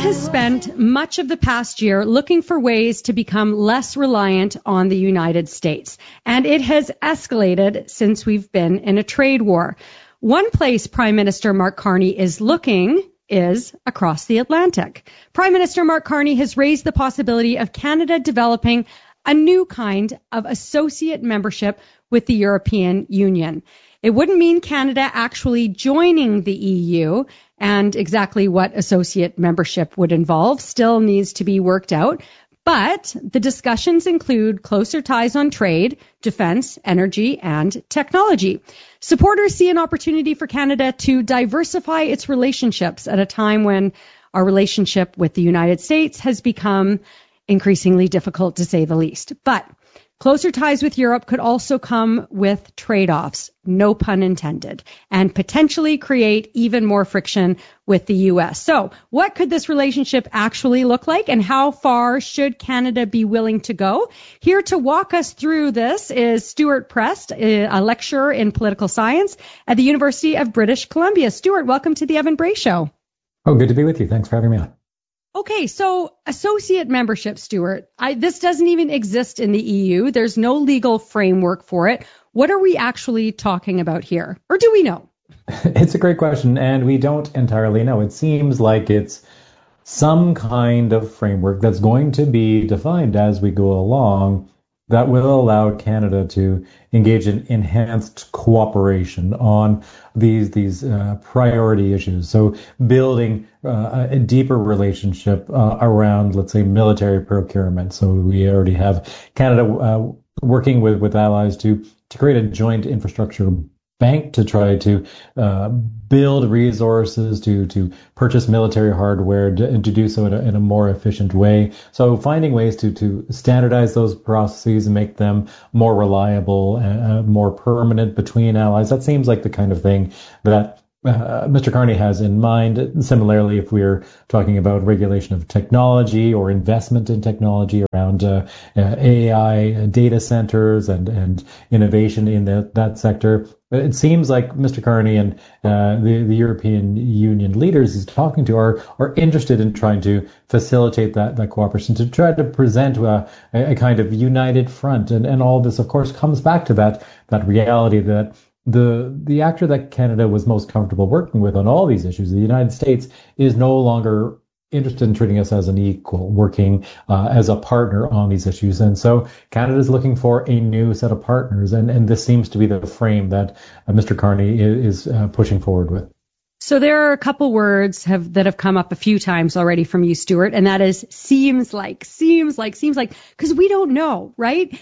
has spent much of the past year looking for ways to become less reliant on the United States, and it has escalated since we've been in a trade war. One place Prime Minister Mark Carney is looking is across the Atlantic. Prime Minister Mark Carney has raised the possibility of Canada developing a new kind of associate membership with the European Union. It wouldn't mean Canada actually joining the EU, and exactly what associate membership would involve still needs to be worked out. But the discussions include closer ties on trade, defense, energy, and technology. Supporters see an opportunity for Canada to diversify its relationships at a time when our relationship with the United States has become increasingly difficult, to say the least. But closer ties with Europe could also come with trade-offs, no pun intended, and potentially create even more friction with the U.S. So what could this relationship actually look like, and how far should Canada be willing to go? Here to walk us through this is Stuart Prest, a lecturer in political science at the University of British Columbia. Stuart, welcome to the Evan Bray Show. Oh, good to be with you. Thanks for having me on. Okay, so associate membership, Stuart, this doesn't even exist in the EU. There's no legal framework for it. What are we actually talking about here? Or do we know? It's a great question, and we don't entirely know. It seems like it's some kind of framework that's going to be defined as we go along that will allow Canada to engage in enhanced cooperation on these priority issues. So building a deeper relationship around, let's say, military procurement. So we already have Canada working with allies to create a joint infrastructure bank to try to build resources to purchase military hardware and to do so in a more efficient way. So finding ways to standardize those processes and make them more reliable and more permanent between allies. That seems like the kind of thing that Mr. Carney has in mind. Similarly, if we're talking about regulation of technology or investment in technology around AI, data centers and innovation in that sector, it seems like Mr. Carney and the European Union leaders he's talking to are interested in trying to facilitate that cooperation, to try to present a kind of united front. And all this, of course, comes back to that reality that the actor that Canada was most comfortable working with on all these issues, the United States, is no longer interested in treating us as an equal, working as a partner on these issues. And so Canada is looking for a new set of partners. And this seems to be the frame that Mr. Carney is pushing forward with. So there are a couple words that have come up a few times already from you, Stuart, and that is seems like, because we don't know, right?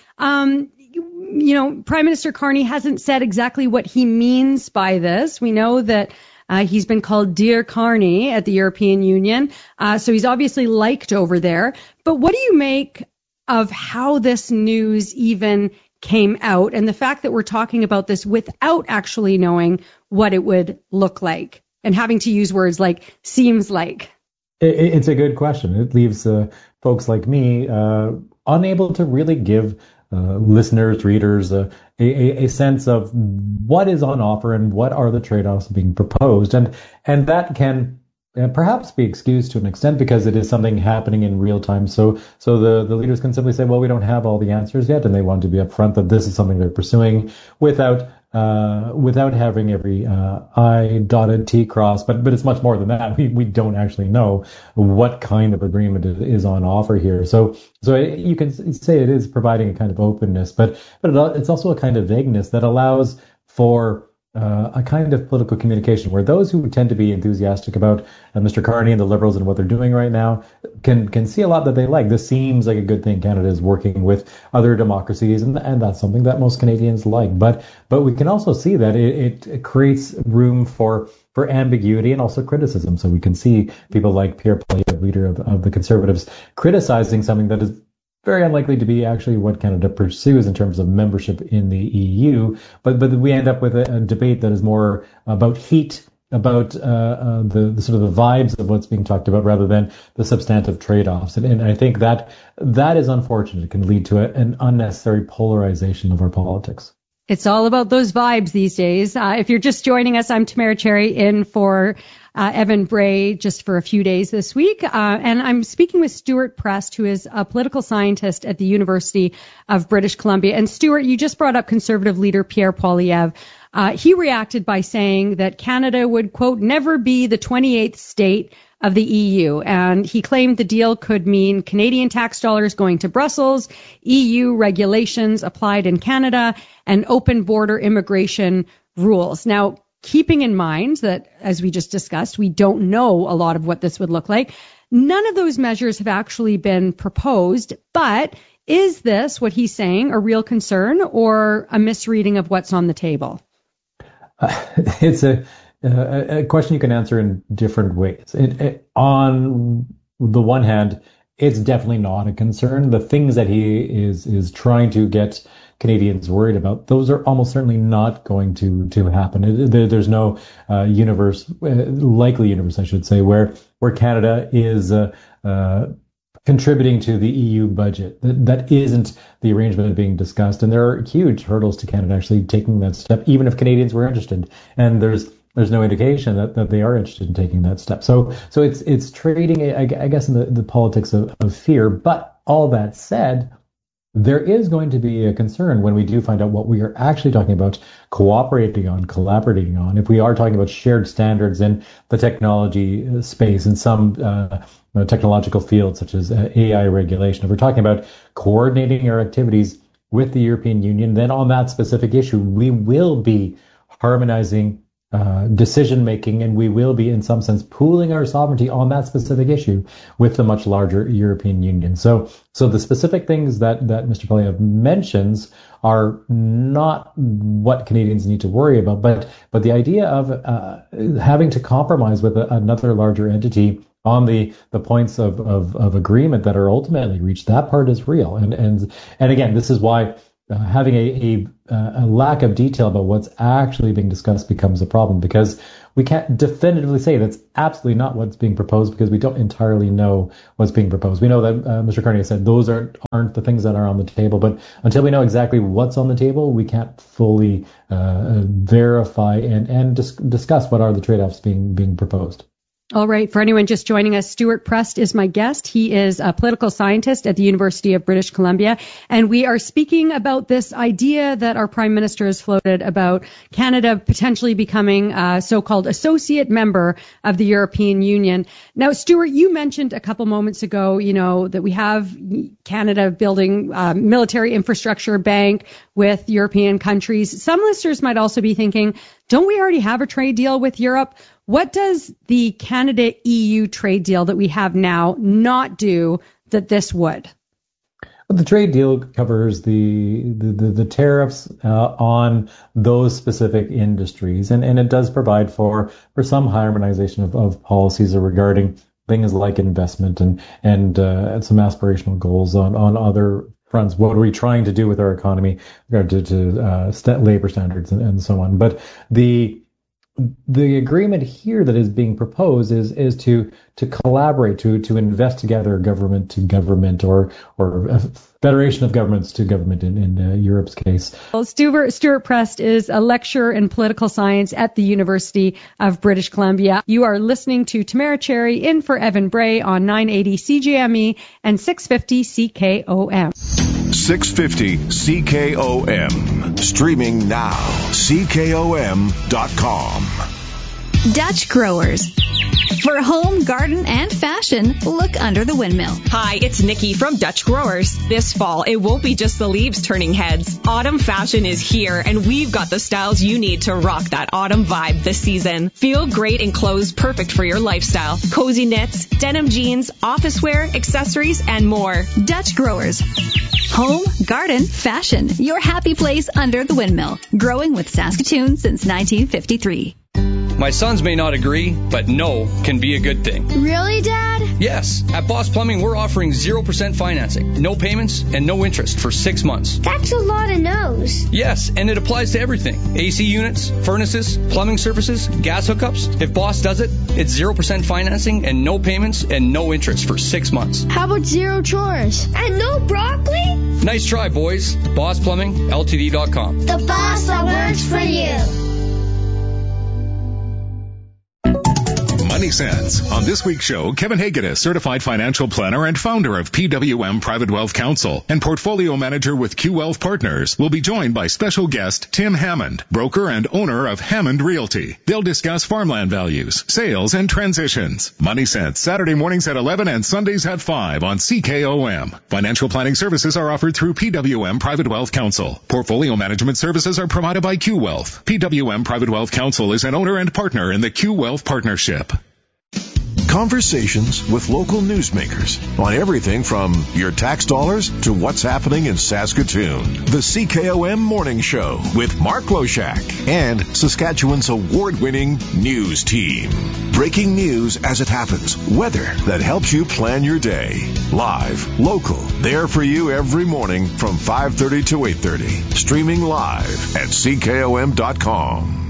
Prime Minister Carney hasn't said exactly what he means by this. We know that he's been called Dear Carney at the European Union, so he's obviously liked over there. But what do you make of how this news even came out, and the fact that we're talking about this without actually knowing what it would look like, and having to use words like seems like? It's a good question. It leaves folks like me unable to really give listeners, readers, a sense of what is on offer and what are the trade-offs being proposed. And that can perhaps be excused to an extent because it is something happening in real time. So the leaders can simply say, well, we don't have all the answers yet, and they want to be upfront that this is something they're pursuing without having every I dotted, T crossed. But it's much more than that. We don't actually know what kind of agreement is on offer here. So you can say it is providing a kind of openness, but it's also a kind of vagueness that allows for a kind of political communication where those who tend to be enthusiastic about Mr. Carney and the Liberals and what they're doing right now can see a lot that they like. This seems like a good thing. Canada is working with other democracies, and that's something that most Canadians like. But we can also see that it creates room for ambiguity and also criticism. So we can see people like Pierre Poilievre, leader of the Conservatives, criticizing something that is very unlikely to be actually what Canada pursues in terms of membership in the EU. But we end up with a debate that is more about heat, about the sort of the vibes of what's being talked about rather than the substantive trade-offs. And I think that is unfortunate. It can lead to an unnecessary polarization of our politics. It's all about those vibes these days. If you're just joining us, I'm Tamara Cherry in for Evan Bray just for a few days this week. And I'm speaking with Stuart Prest, who is a political scientist at the University of British Columbia. And Stuart, you just brought up Conservative leader Pierre Poilievre. He reacted by saying that Canada would, quote, never be the 28th state of the EU. And he claimed the deal could mean Canadian tax dollars going to Brussels, EU regulations applied in Canada, and open border immigration rules. Now, keeping in mind that, as we just discussed, we don't know a lot of what this would look like, none of those measures have actually been proposed. But is this, what he's saying, a real concern or a misreading of what's on the table? It's a question you can answer in different ways. On the one hand, it's definitely not a concern. The things that he is trying to get Canadians worried about, those are almost certainly not going to happen. There's no likely universe, I should say, where Canada is contributing to the EU budget. That isn't the arrangement being discussed, and there are huge hurdles to Canada actually taking that step, even if Canadians were interested. And there's no indication that they are interested in taking that step. So it's trading, I guess, in the politics of fear. But all that said, there is going to be a concern when we do find out what we are actually talking about collaborating on. If we are talking about shared standards in the technology space, in some technological fields such as AI regulation, if we're talking about coordinating our activities with the European Union, then on that specific issue, we will be harmonizing decision making, and we will be, in some sense, pooling our sovereignty on that specific issue with the much larger European Union. So the specific things that Mr. Poilievre mentions are not what Canadians need to worry about, but the idea of having to compromise with another larger entity on the points of agreement that are ultimately reached, that part is real. And again, this is why having a lack of detail about what's actually being discussed becomes a problem, because we can't definitively say that's absolutely not what's being proposed, because we don't entirely know what's being proposed. We know that Mr. Carney said those aren't the things that are on the table, but until we know exactly what's on the table, we can't fully verify and discuss what are the trade-offs being proposed. All right. For anyone just joining us, Stuart Prest is my guest. He is a political scientist at the University of British Columbia. And we are speaking about this idea that our Prime Minister has floated about Canada potentially becoming a so-called associate member of the European Union. Now, Stuart, you mentioned a couple moments ago, that we have Canada building military infrastructure bank with European countries. Some listeners might also be thinking, don't we already have a trade deal with Europe? What does the Canada-EU trade deal that we have now not do that this would? Well, the trade deal covers the tariffs on those specific industries, and it does provide for some harmonization of policies regarding things like investment and some aspirational goals on other fronts. What are we trying to do with our economy regarding to labor standards and so on? But the agreement here that is being proposed is to collaborate, to invest together, government to government, or a federation of governments to government in Europe's case. Well, Stuart Prest is a lecturer in political science at the University of British Columbia. You are listening to Tamara Cherry in for Evan Bray on 980 CJME and 650 CKOM. 650 CKOM. Streaming now. CKOM.com. Dutch Growers. For home, garden, and fashion, look under the windmill. Hi, it's Nikki from Dutch Growers. This fall, it won't be just the leaves turning heads. Autumn fashion is here, and we've got the styles you need to rock that autumn vibe this season. Feel great in clothes perfect for your lifestyle. Cozy knits, denim jeans, office wear, accessories, and more. Dutch Growers. Home, garden, fashion. Your happy place under the windmill. Growing with Saskatoon since 1953. My sons may not agree, but no can be a good thing. Really, Dad? Yes, at Boss Plumbing, we're offering 0% financing, no payments, and no interest for 6 months. That's a lot of no's. Yes, and it applies to everything. AC units, furnaces, plumbing services, gas hookups. If Boss does it, it's 0% financing and no payments and no interest for 6 months. How about zero chores? And no broccoli? Nice try, boys. Boss Plumbing, Ltd.com. The boss that works for you. Money Sense. On this week's show, Kevin Hagedes, certified financial planner and founder of PWM Private Wealth Counsel and portfolio manager with Q Wealth Partners, will be joined by special guest Tim Hammond, broker and owner of Hammond Realty. They'll discuss farmland values, sales, and transitions. Money Sense, Saturday mornings at 11 and Sundays at 5 on CKOM. Financial planning services are offered through PWM Private Wealth Counsel. Portfolio management services are provided by Q Wealth. PWM Private Wealth Counsel is an owner and partner in the Q Wealth Partnership. Conversations with local newsmakers on everything from your tax dollars to what's happening in Saskatoon. The CKOM Morning Show with Mark Loshak and Saskatchewan's award-winning news team. Breaking news as it happens. Weather that helps you plan your day. Live, local, there for you every morning from 5:30 to 8:30. Streaming live at CKOM.com.